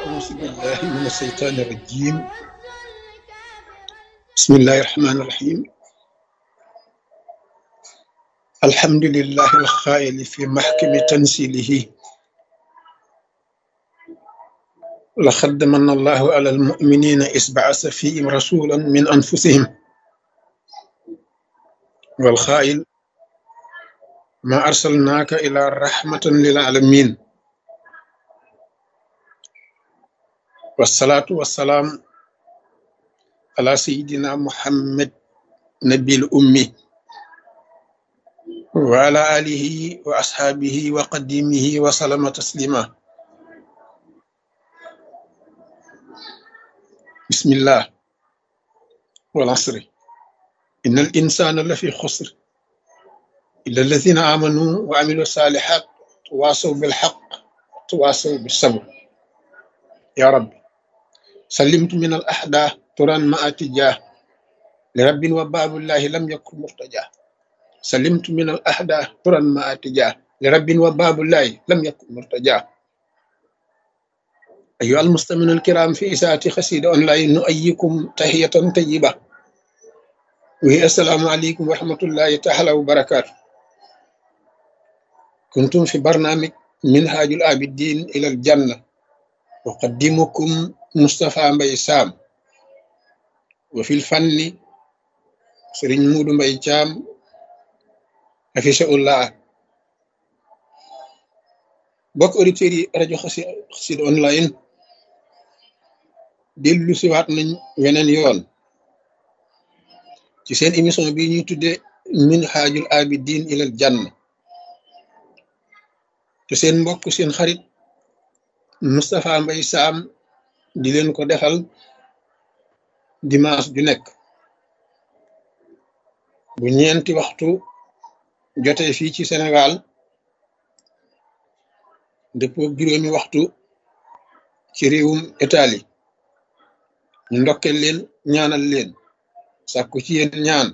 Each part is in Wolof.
أعوذ بالله من الشيطان الرجيم. بسم الله الرحمن الرحيم. الحمد لله الخائل في محكم تنزيله. لقد من الله على المؤمنين إذ بعث فيهم رسولا من أنفسهم والخائل ما أرسلناك إلى رحمة للعالمين. والصلاة والسلام على سيدنا محمد نبي الأمي وعلى آله وأصحابه وقديمه وسلم تسليما. بسم الله والعصر إن الإنسان لفي خسر إلا الذين آمنوا وعملوا الصالحات تواصوا بالحق تواصوا بالصبر. يا رب سلمت من الأحداث ترى ما أتجاه لرب وباب الله لم يكن مرتجاه. سلمت من الأحداث ترى ما أتجاه لرب وباب الله لم يكن مرتجاه. أيها المستمعون الكرام في إذاعة قصيدة أونلاين نؤيكم تحية طيبة وهي السلام عليكم ورحمة الله تعالى وبركاته. كنتم في برنامج منهاج العابدين إلى الجنة أقدمكم مصطفى مبي سام وفي الفن سرين مودو مبي جام حفظه الله. bokk auditeurs yi rajo Xassida online dellu siwaat nañ weneen yoon ci seen émission bi ñuy tudde minhajul abidin ilal janna te seen mbokk seen xarit Moustapha Mbaye Sam di leen ko defal dimanche ju nekk bu ñeenti waxtu jotee fii ci Sénégal dëppoo juróomi waxtu ci réewum Italie. ñu ndokkeel leen ñaanal leen sàkku ci yéen ñaan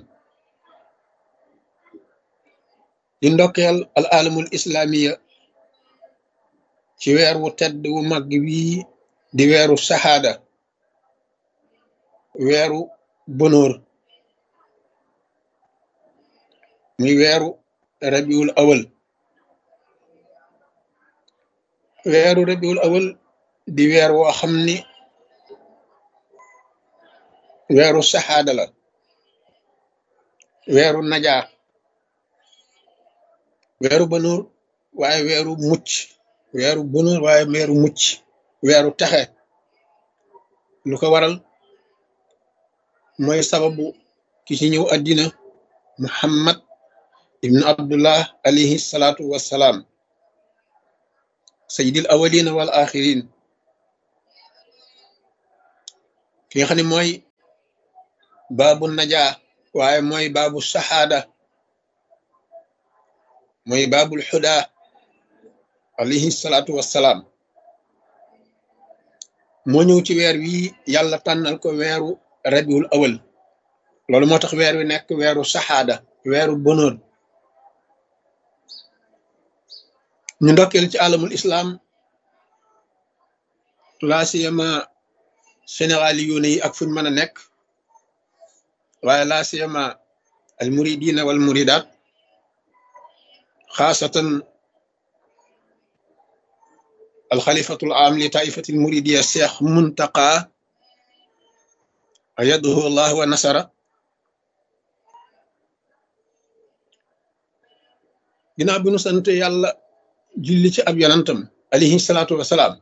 di ndokkeel al alamul islamiya ci weer wu tedd wu mag wii di weeru saxaada weeru bonóor muy weeru rabiul awal. weeru rabiul awal di weer woo xam ni weeru saxaada la weeru najaa weeru bonóor waaye weeru mucc weeru bonóor waaye weeru mucc weeru texe. lu ko waral mooy sababu ki ci ñëw àddina Muhammad ibnu Abdullah alayhi salaatu wassalaam sayyidil awwalina wal axirin ki nga xam ne mooy baabu najaa waaye mooy baabu saxaada mooy baabul xudaa alayhi salaatu wassalaam moo ñëw ci weer wi yàlla tànnal ko weeru rabiul awal. loolu moo tax weer wi nekk weeru saxaada weeru bonóor. ñu ndokkeel ci alamul islam laa siyama sénégali yoone yi ak fuñ mën a nekk waaye laa siyama al muridina wal muridat xaasatan al xalifatul am li taifatil muridiya cheikh muntaqa ayadahu allah wa nasara. ginnaaw bi nu sant yàlla julli ci ab yonantam alayhi salaatu wasalaam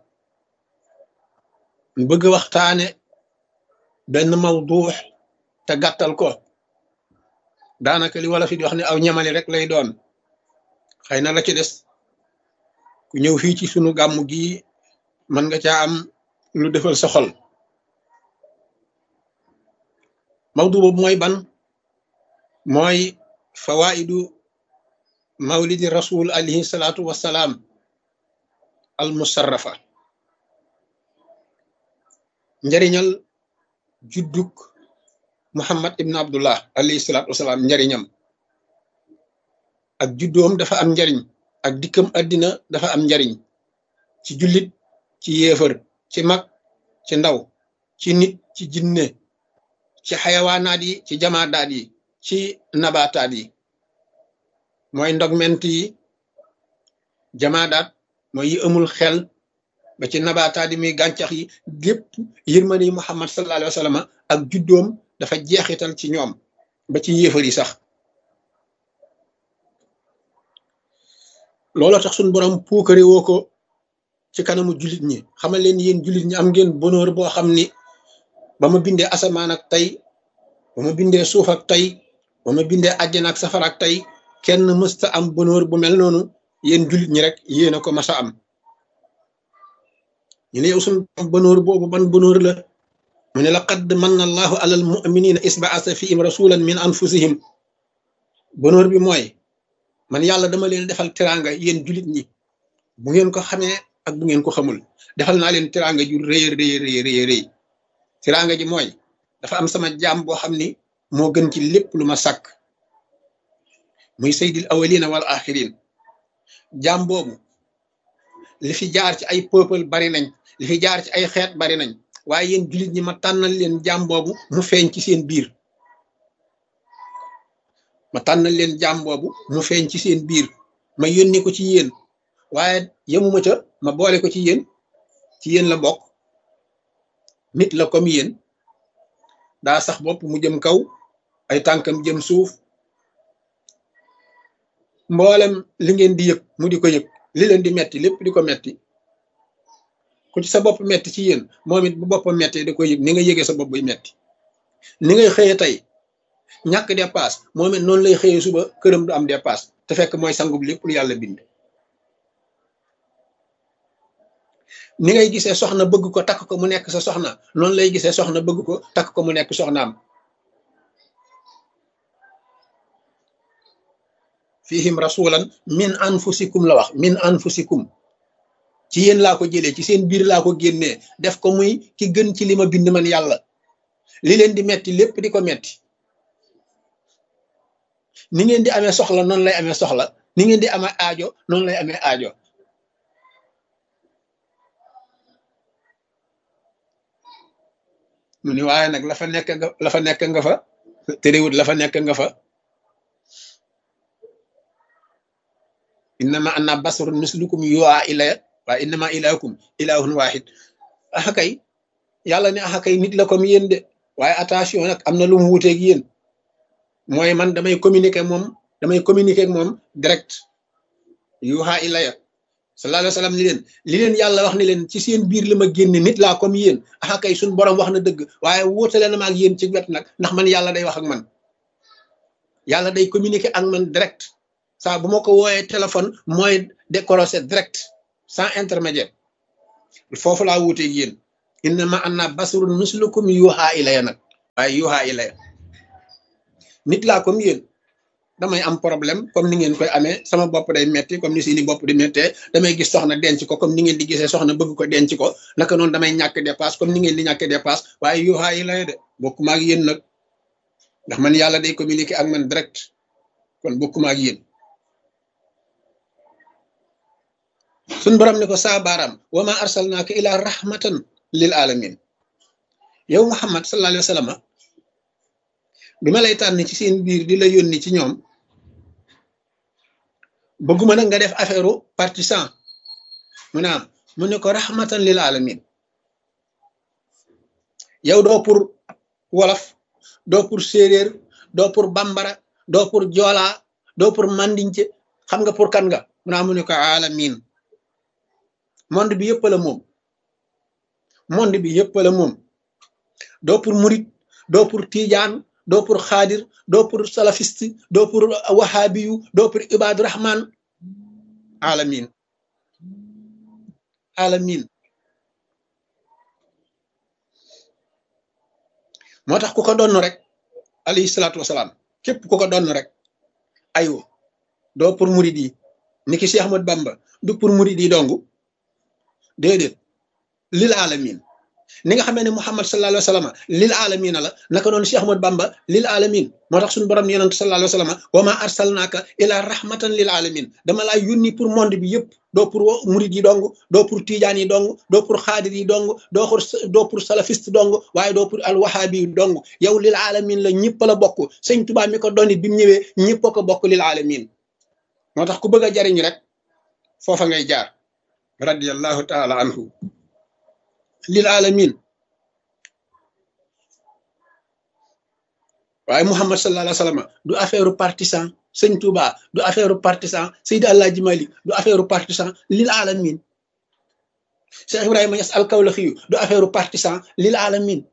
mu bëgg waxtaane benn mawduux te gàttal ko daanaka li wala fi di wax ne aw ñamali rek lay doon. xëy na la ci des ku ñëw fii ci sunu gàmmu gi mën nga caa am lu defal sa xol. mawdu boobu mooy ban mooy fawaidu mawlidi rasul alayhi salaatu wassalaam al musarrafa. njariñal judduk Muhammad ibn Abdullah alayhi salaatu wassalaam njariñam ak juddoom dafa am njariñ ak dikkam àddina dafa am njariñ ci jullit ci yéefar ci mag ci ndaw ci nit ci jinne ci xayawaanaat yi ci jamaadaat yi ci nabaataat yi mooy ndogment yi jamaadaat mooy yi amul xel ba ci nabaataat yi muy gàncax yi gépp yërmande yi Muhammad sallallahu alayhi wa sallam ak juddoom dafa jeexital ci ñoom ba ci yéefar yi sax looloo tax suñu borom puukare woo ko ci kanamu jullit ñi xamal leen yéen jullit ñi am ngeen bonheur boo xam ni ba ma bindee asamaan ak tey ba ma bindee suuf ak tey ba ma bindee àjjana ak safara ak tey kenn mësta am bonheur bu mel noonu yéen jullit ñi rek yéen a ko masa am ñu ne yow suñu bonheur boobu ban bonheur la mu ne laqad manna allahu alal muminina isbaasa fihim rasulan min anfusihim bonheur bi mooy man yàlla dama leen defal teraanga yéen jullit ñi bu ngeen ko xamee ak bu ngeen ko xamul defal naa leen teraanga ju rëy rëy rëy rëy rëy teraanga ji mooy dafa am sama jaam boo xam ni moo gën ci lépp lu ma sàkk muy sayyidil awwalina wal axirin jaam boobu li fi jaar ci ay peuple bari nañ li fi jaar ci ay xeet bari nañ waaye yéen jullit ñi ma tànnal leen jaam boobu mu feeñ ci seen biir ma tànnal leen jaam boobu mu feeñ ci seen biir ma yónni ko ci yéen waaye yemuma ca ma boole ko ci yéen la bokk nit la comme yéen daa sax bopp mu jëm kaw ay tànkam jëm suuf mboolem li ngeen di yëg mu di ko yëg li leen di metti lépp di ko metti ku ci sa bopp metti ci yéen moom it bu boppam mettee da koy yëg ni nga yëgee sa bopp buy metti ni ngay xëyee tey ñàkk dépasse moom it noonu lay xëyee suba këram du am dépasse te fekk mooy sangub lépp lu yàlla bind ni ngay gisee soxna bëgg ko takk ko mu nekk sa soxna noonu lay gisee soxna bëgg ko takk ko mu nekk soxnaam fihim rasulan min anfusikum la wax min anfusikum ci yéen laa ko jëlee ci seen biir laa ko génnee def ko muy ki gën ci li ma bind man yàlla li leen di metti lépp di ko metti ni ngeen di amee soxla noonu lay amee soxla ni ngeen di amee aajo noonu lay amee aajo mu ni waaye nag la fa nekk nga fa terewut la fa nekk nga fa innama anna basarun mislukum yu'a ilaya waaye innama ilahukum ilahun wahid axa kay yàlla ne axa kay nit la comme yéen de waaye attention nag am na lu mu wuteeg yéen mooy man damay communiquer ak moom direct yuha ilaya sallallahu alayhi wa sallam li leen yàlla wax ni leen ci seen biir la ma génne nit laa comme yéen axa kay suñ borom wax na dëgg waaye wóotale na ma ak yéen ci wet nag ndax man yàlla day wax ak man yàlla day communiquer ak man direct saa bu ma ko wooyee téléphone mooy décrocher direct sans intermédiaire foofu laa wuuteeg yéen innama anna basarun mislukum yuha ilaya nag waaye yuha ilaya nit laa comme yéen damay am problème comme ni ngeen koy amee sama bopp day metti comme ni seeni bopp di mettee damay gis soxna denc ko comme ni ngeen di gisee soxna bëgg ko denc ko naka noonu damay ñàkk dépasse comme ni ngeen di ñàkk dépasse waaye yuha ilaya de bokkuma ak yéen nag ndax man yàlla day communiquer ak man direct kon bokkuma ak yéen suñ borom ne ko saa baaraam wa ma arsalnaaka ila rahmatan lil alamin yow Muhammad sallallahu alayhi wa sallam bi ma lay tànn ci seen biir di la yónni ci ñoom bëgguma nag nga def affaire partisan mu ne ko rahmatan lil alamin yow doo pour wolof doo pour séeréer doo pour bambara doo pour joola doo pour mandince xam nga pour kan nga mu ne ko alamin monde bi yëpp la moom monde bi yëpp la moom doo pour murit doo pour tijaan doo pour xaadir doo pour salafiste doo pour wahabiyu doo pour ibadu rahman alamin alamin moo tax ku ko donn rek alayhi salaatu wasalaam képp ku ko donn rek ayo doo pour murit yi ni ki Cheikh Ahmad Bamba du pour murit yi dongu déedéet lil alamin ni nga xamee ne Muhammad sallallahu alayhi wa sallam lil alamina la naka noonu Cheikh Ahmad Bamba lil alamin moo tax suñu borom yonent sallallahu alayhi wa sallam wa ma arsalnaaka ila rahmatan lil alamin dama laa yónni pour monde bi yëpp doo pour murid yi dong doo pour tijaan yi dong doo pour xaadir yi dong doo pour salafiste dong waaye doo pour alwahabi yi dong yow lil alamin la ñëpp la bokk sëñ Tuubaa mi ko doon it bi mu ñëwee ñëpp a ko bokk lil alamin moo tax ku bëgg a jariñ rek foofa ngay jaar radiyallahu taala anhu lil alamin waaye Muhammad sallallahu alayhi wa sallam du affaire partisan sëñ Touba du affaire partisan Seydi Alaaji Malik du affaire partisan lil alamin Cheikh Ibrahima Niass al-Kawlaxi du affaire partisan lil alamin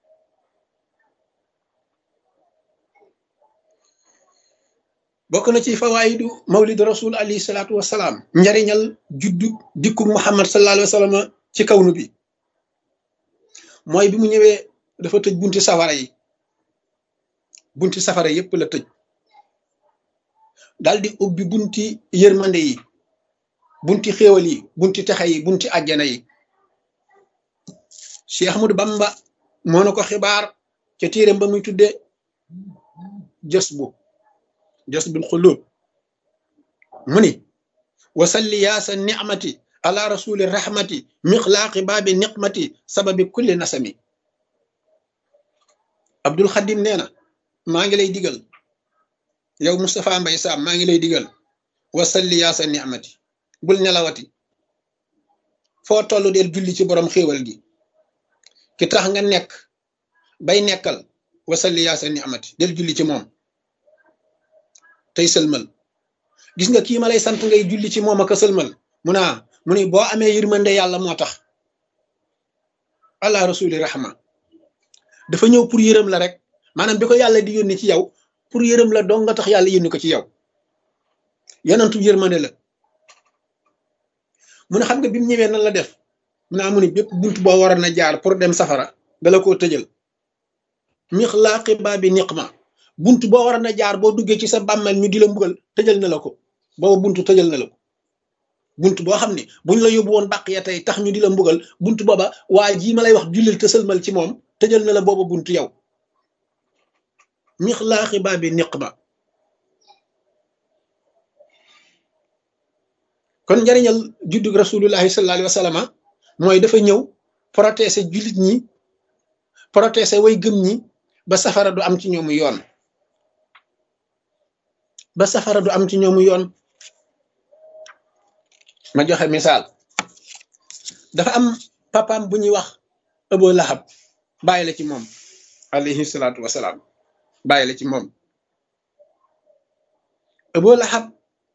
bokk na ci fawaayidu mawlid rasul alayhi salaatu wasalaam njariñal juddu dikku Muhammad sallallahu alayhi wa sallam ci kawnu bi mooy bi mu ñëwee dafa tëj bunti safara yi bunti safara yépp la tëj daldi ubbi bunti yërmande yi bunti xéewal yi bunti texe yi bunti àjjana yi Cheikh Ahmadou Bamba moo na ko xibaar ca téeram ba muy tudde jasbul xulub mu ni wasalli yaasa nicmati ala rasuli rahmati mixlaaqi baabi niqmati sababi kulli nasami Abdul Xadim nee na maa ngi lay digal yow Moustapha Mbay Sam maa ngi lay digal wasalli yaasa nicmati bul nelawati foo toll del julli ci borom xéewal gi ki tax nga nekk bay nekkal wasalli yaasa nicmati del julli ci moom tey sëlmal gis nga kii ma lay sant ngay julli ci moom ak a sëlmal mu ni boo amee yërmande yàlla moo tax ala rasuli rahma dafa ñëw pour yërëm la rek maanaam bi ko yàlla di yónni ci yow pour yërëm la dong nga tax yàlla yónni ko ci yow yonentu yërmande la mu ne xam nga bi mu ñëwee nan la def mu ni bépp bunt boo waroon na jaar pour dem safara dala koo tëjal mixlaaqi baabi niqma bunt boo waroon a jaar boo duggee ci sa bàmmeel ñu di la mbugal tëjal na la ko booba buntu tëjal na la ko bunt boo xam ne buñ la yóbbu woon bàq ya tey tax ñu di la mbugal bunt booba waa jii ma lay wax jullil te sëlmal ci moom tëjal na la booba buntu yow mixlaaxi baabi niqma kon njariñal juddug rasulullahi sallallahu alayhi wa sallam mooy dafa ñëw protéger jullit ñi protéger way gëm ñi ba safara du am ci ñoomu yoon ba safara du am ci ñoomu yoon ma joxe misaal dafa am papaam bu ñuy wax Abu Lahab bàyyi la ci moom alayhi salaatu wasalaam bàyyi la ci moom Abu Lahab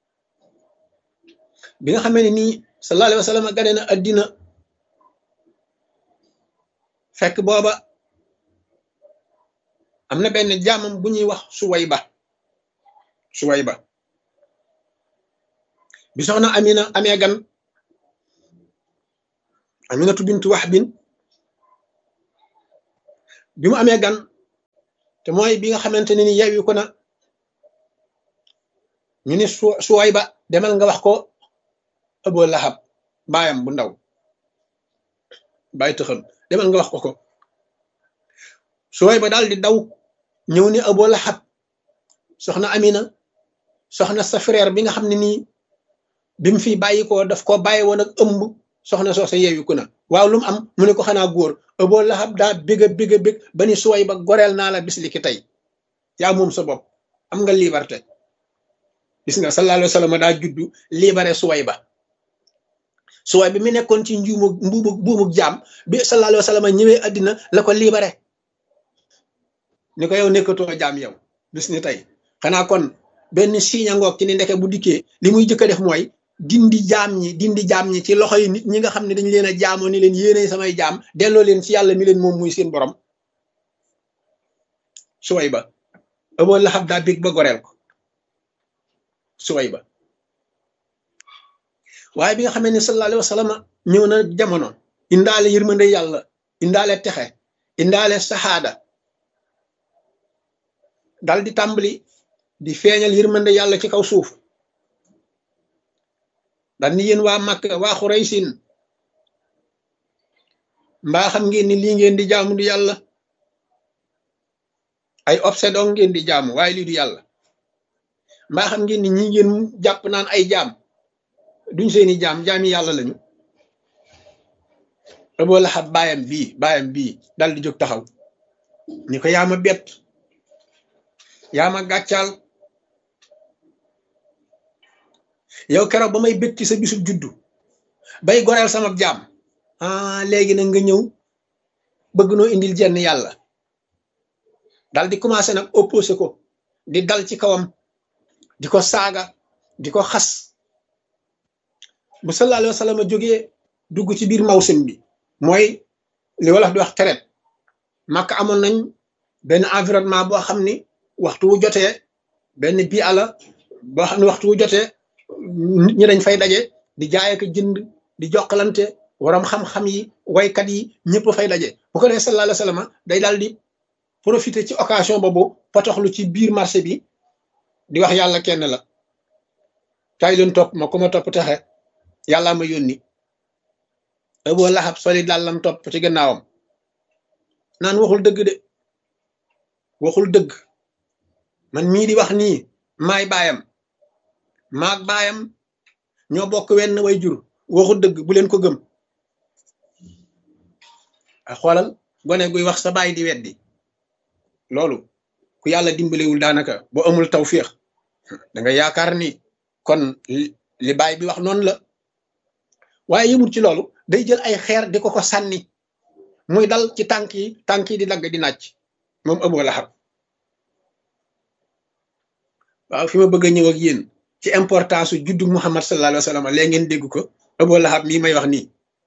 bi nga xamee ne nii sallallahu alayhi wa sallam gane na addina fekk booba am na benn jaamam bu ñuy wax Suwayba bi soxna Amina amee gan Aminatu bintu Wahb bi mu amee gan te mooy bi nga xamante ne ni yeewi ko na ñu ni Suwayba demal nga wax ko Abu Lahab baayam bu ndaw bàyyi tëxam demal nga wax ko Suwayba daal di daw ñëw ni Abu Lahab soxna Amina soxna sa frère bi nga xam ne nii bi mu fi bàyyi ko daf ko bàyyi woon ak ëmb soxna soo sa yeewi ko na waaw lu mu am mu ne ko xanaa góor Abu Lahab daa bég ba ni Suwayba goreel naa la bis li ki tey yaa moom sa bopp am nga liberté gis nga sallallahu alayhi wa sallam daa juddu libéré Suwayba bi mi nekkoon ci buumug jaam bi sallallahu alayhi wa sallam ñëwee àddina la ko libéré ni ko yow nekkatoo jaam yow bis ni tey xanaa kon benn signe ngoog ci ni ndeke bu dikkee li muy jëkk a def mooy dindi jaam ñi ci loxo yi nit ñi nga xam ne dañ leen a jaamoo ni leen yéene samay jaam delloo leen ci yàlla mi leen moom muy seen borom Suwayba Abu Lahab daa bég ba goreel ko Suwayba waaye bi nga xamee ne sallallahu alayhi wa sallam ñëw na jamono indaale yërmande yàlla indaale texe indaale saxaada dal di tàmbali di feeñal yërmande yàlla ci kaw suuf dal ni yéen waa Makka waa Xuraysin mbaa xam ngeen ni lii ngeen di jaamu du yàlla ay obsédon ngeen di jaamu waaye lii du yàlla mbaa xam ngeen ni ñi ngeen jàpp naan ay jaam duñ seeni jaami yàlla lañu. Abu Lahab baayam bii dal di jóg taxaw ni ko yaa ma bett yaa ma gàccaal yow keroog ba may bég ci sa bisub juddu bay goreel sama jaam léegi nag nga ñëw bëgg noo indil jenn yàlla dal di commencé nag opposé ko di dal ci kawam di ko saaga di ko xas bu sallallahu alayhi wa sallam jógee dugg ci biir mawsim bi mooy li wolof di wax traite Makka amoon nañ benn environnement boo xam ni waxtu wu jotee benn bii ala boo xam ne waxtu wu jotee nit ñi dañ fay daje di jaay ak jënd di jokkalante waram xam-xam yi waykat yi ñëpp fay daje bu ko nee sallallahu alayhi wa sallam day daal di profiter ci occasion boobu potoxlu ci biir marché bi di wax yàlla kenn la kaay leen topp ma ku ma topp taxe yàllaa ma yónni. Abu Lahab soli dàllam topp ci gannaawam naan waxul dëgg de waxul dëgg man mii di wax nii maay baayam maag baayam ñoo bokk wenn way jur waxul dëgg bu leen ko gëm a xoolal gone guy wax sa baay di weddi loolu ku yàlla dimbalewul daanaka boo amul tawfiix da nga yaakaar ni kon li baay bi wax noonu la waaye yëmul ci loolu day jël ay xeer di ko sànni muy dal ci tànk yi di dagg di nàcc moom Abu Lahab waaw fi ma bëgg a ñëw ak yéen ci importance su juddu Muhammad sallallahu alayhi wa sallam léegi ngeen dégg ko Abu Lahab mii may wax nii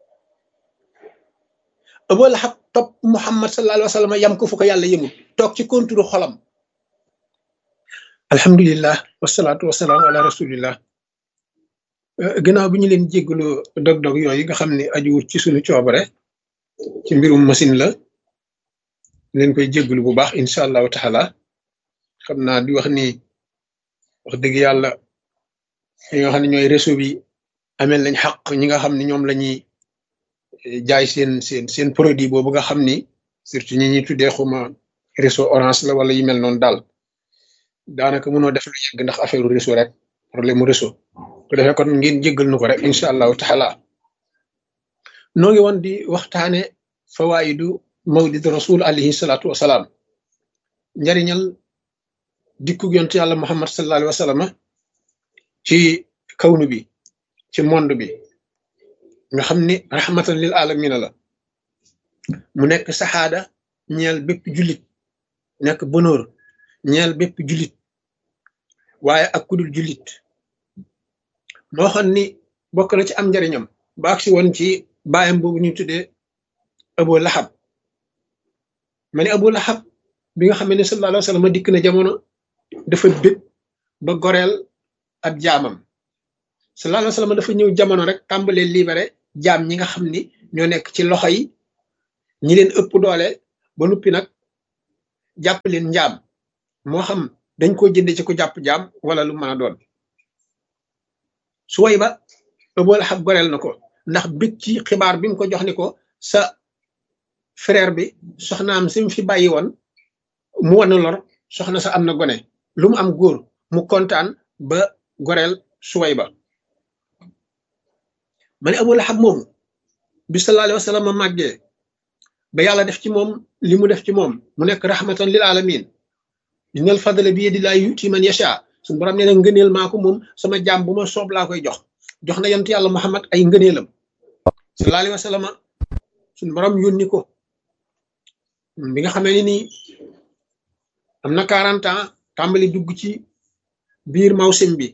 Abu Lahab topp Muhammad sallallahu alayhi wa sallam yam ko fu ko yàlla yëmul toog ci konturu xolam alhamdulillah wasalaatu wasalaamu ala rasulillah gannaaw bi ñu leen jéggalu dog-dog yooyu nga xam ne ajuwut ci suñu coobare ci mbirum machine la leen koy jéggalu bu baax incha allahu taala xam naa di wax ni wax dëgg yàlla ñi nga xam ne ñooy réseau bi amel lañ xaq ñi nga xam ne ñoom la ñuy jaay seen produit boobu nga xam ni surtout ñi ñuy tuddee xuma réseau orange la wala yu mel noonu daal daanaka mënoo def lu yegg ndax affaire réseau rek problème mu réseau ko defee kon ngeen jéggal nu ko rek incha allahu taala noo ngi woon di waxtaane fawaidu mawlid rasul alayhi salaatu wasalaam njariñal dikkug yontu yàlla muhammad sallallahu alayhi wa sallam ci kawnu bi ci monde bi nga xam ni rahmatan lil alamina la mu nekk saxaada ñeel bépp jullit nekk bonheur ñeel bépp jullit waaye ak kudul jullit moo xam ni bokk na ci am njariñam ba agsi woon ci baayam boobu ñu tuddee Abu Lahab ma ne Abu Lahab bi nga xam ne sallallahu alayhi wa sallam dikk na jamono dafa bég ba goreel ab jaamam sallallahu alayhi wa sallam dafa ñëw jamono rek tàmbalee libéré jaam ñi nga xam ni ñoo nekk ci loxo yi ñi leen ëpp doole ba nuppi nag jàpp leen njaam moo xam dañ koo jënde ci ku jàpp jaam wala lu mën a doon Suwayba Abu Lahab goreel na ko ndax bég ci xibaar bi mu ko jox ni ko sa frère bi soxnaam si mu fi bàyyi woon mu wan lor soxna sa am na gone lu mu am góor mu kontaan ba goreel Suwayba ma ne Abu Lahab moomu bi sallallahu alayhi wa sallam màggee ba yàlla def ci moom li mu def ci moom mu nekk rahmatan lil alamin innal fadla bi yadillahi yuti man yasha suñu borom nee na ngëneel maa ko moom sama jaam bu ma soob laa koy jox na yonent yàlla Muhammad ay ngëneelam sallallahu alayhi wa sallam suñu borom yónni ko bi nga xamee ni nii am na 40 ans tàmbali dugg ci biir mawsim bi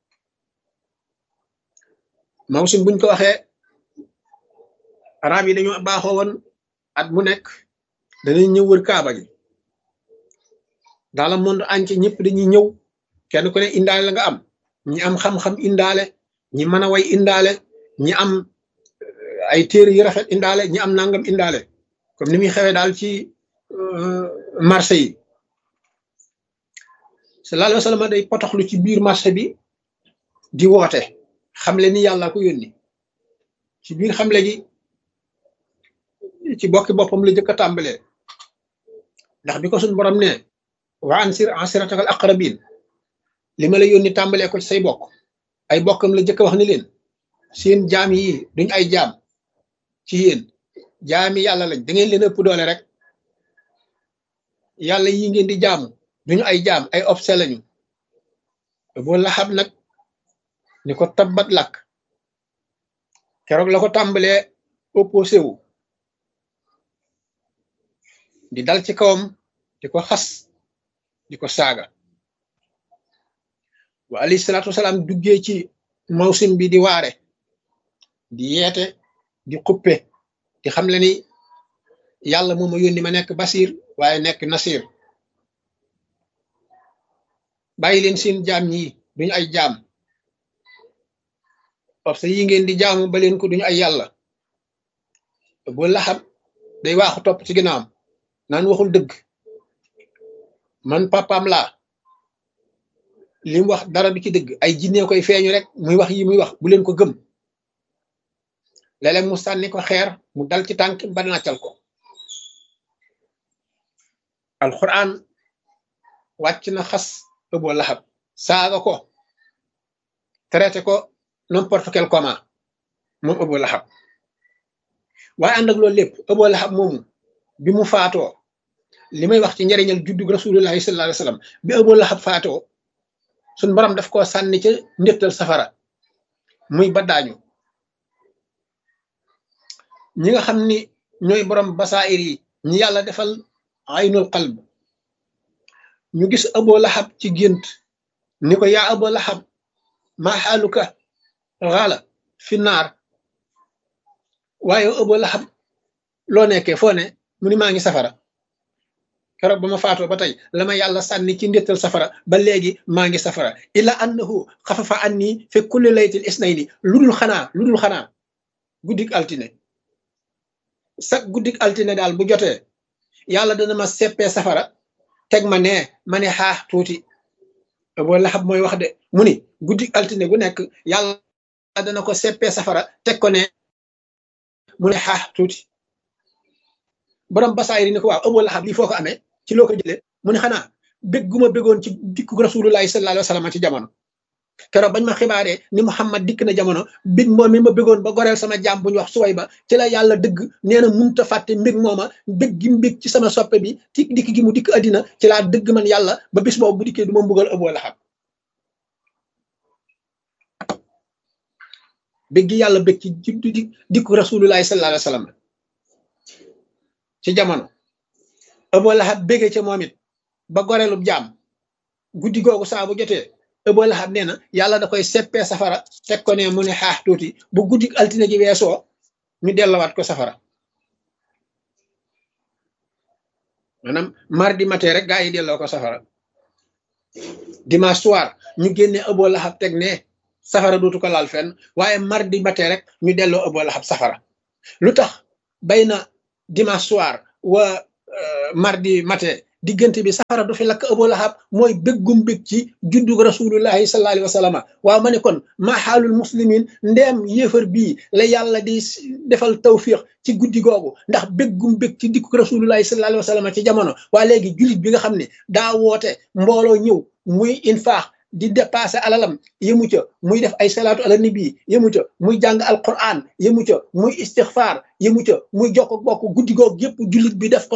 mawsim buñ ko waxee arab yi dañoo baaxoo woon at mu nekk danañ ñëw wër kaaba gi dans le monde entier ñëpp dañuy ñëw kenn ku ne indaale la nga am ñi am xam-xam indaale ñi mën a way indaale ñi am ay téere yu rafet indaale ñi am nangam indaale comme ni muy xewee daal ci marché yi sallallahu alayhi wa sallam day potoxlu ci biir marché bi di woote xamle ni yàlla ko yónni ci biir xamle gi ci bokki boppam la jëkk a tàmbalee ndax bi ko suñ borom ne wa ansir asiratakal aqrabin li ma la yónni tàmbalee ko ci say bokk ay bokkam la jëkk a wax ni leen seen jaam yi duñ ay jaam ci yéen jaami yàlla lañ da ngeen leen ëpp doole rek yàlla yi ngeen di jaamu duñu ay jaam ay obse lañu boo laxab nag ni ko tabbat lakk keroog la ko tàmbalee opposé wu di dal ci kawam di ko xas di ko saaga wa alayhi salaatu wasalaam duggee ci mawsim bi di waare di yeete di xuppe di xam le ni yàlla moo ma yónni ma nekk basir waaye nekk nasir bàyyi leen seen jaam ñi duñu ay jaam parce que yi ngeen di jaamu ba leen ko duñu ay yàlla bu laxab day waaxu topp ci ginnaawam naan waxul dëgg man papaam laa li mu wax dara du ci dëgg ay jinne koy feeñu rek muy wax yi muy wax bu leen ko gëm léeg-léeg mu sànni ko xeer mu dal ci tànk ba nàccal ko alquran wàcc na xas Abu Lahab saaga ko traité ko n'importe quel comment moom Abu Lahab waaye ànd ak loolu lépp Abu Lahab moomu bi mu faatoo li may wax ci njariñal juddug rasulullahi sallallahu alayhi wasallam bi Abu Lahab faatoo suñ borom daf koo sànni ca ndéttal safara muy baddaañu ñi nga xam ni ñooy borom basaa'ir yi ñi yàlla defal aynul qalb ñu gis Abu Lahab ci gént ni ko yaa Abu Lahab maa xaaluka xaala fi naar waaye Abu Lahab loo nekkee foo ne mu ni maa ngi safara keroog ba ma faatoo ba tey la ma yàlla sànni ci ndéttal safara ba léegi maa ngi safara illa annahu xafafa anni fi kulli laytil isnayni lu dul xanaa guddik altine sax guddik altine daal bu jotee yàlla dana ma seppee safara teg ma nee ma ne xaax tuuti Abu Lahab mooy wax de mu ni guddik altine gu nekk yàlla dana ko seppee safara teg ko ne mu ne xaax tuuti borom basaayir ni ko waaw Abu Lahab lii foo ko amee ci loo ko jëlee mu ne xanaa bég gu ma bégoon ci dikku rasulullahi sallallahu alayhi wa sallam ci jamono keroog bañ ma xibaaree ni Muhammad dikk na jamono bég moom mi ma bégoon ba goreel sama jaam bu ñu wax suway ba ci la yàlla dëgg nee na munta fàtte mbég mooma bég gi mbég ci sama soppe bi ci dikk gi mu dikk addina ci laa dëgg man yàlla ba bis boobu bu dikkee du ma mbugal Abu Lahab bég gi yàlla bég ci dikku rasulullahi sallallahu alayhi wa sallam ci jamono Abu Lahab bége ca moom it ba goreelub jaam guddi googu saa bu jotee Abu Lahab nee na yàlla da koy seppee safara teg ko ne mu ne xaax tuuti bu guddi altine ji weesoo ñu dellowaat ko safara maanaam mardi matin rek gaa yi delloo ko safara dimanche soir ñu génne Abu Lahab teg ne safara dootu ko laal fenn waaye mardi matin rek ñu delloo Abu Lahab safara lu tax bay na dimanche soir wa mardi matin diggante bi safara du fi lakk Abu Lahab mooy béggum bég ci juddug rasulullahi sallallahu alayhi wa sallam waaw ma ne kon maa xaalul muslimin ndeem yéefar bii la yàlla di defal tawfiq ci guddi googu ndax béggum bég ci dikkug rasulullahi sallallahu alayhi wa sallam ci jamono waa léegi jullit bi nga xam ne daa woote mbooloo ñëw muy infaax di dépassé alalam yëmu ca muy def ay salaatu ala nabi yëmu ca muy jàng alquran yëmu ca muy istixfaar yëmu ca muy jokk bokk guddi googu yëpp jullit bi def ko